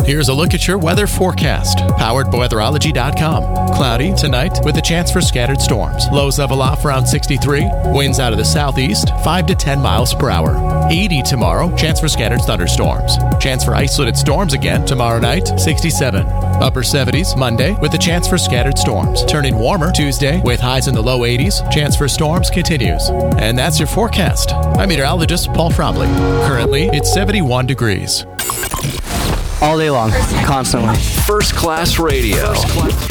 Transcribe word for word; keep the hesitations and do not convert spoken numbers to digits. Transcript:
Here's a look at your weather forecast, powered by weatherology dot com. Cloudy tonight with a chance for scattered storms. Lows level off around sixty-three. Winds out of the southeast, five to ten miles per hour. eighty tomorrow, chance for scattered thunderstorms. Chance for isolated storms again tomorrow night, sixty-seven. Upper seventies Monday with a chance for scattered storms. Turning warmer Tuesday with highs in the low eighties. Chance for storms continues. And that's your forecast. I'm meteorologist Paul Fromley. Currently, it's seventy-one degrees. All day long, constantly. First Class Radio.